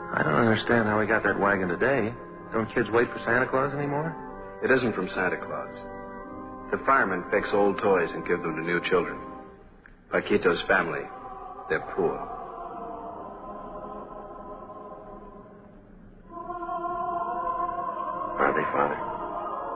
I don't understand how we got that wagon today. Don't kids wait for Santa Claus anymore? It isn't from Santa Claus. The firemen fix old toys and give them to new children. Paquito's family, they're poor. Are they, Father?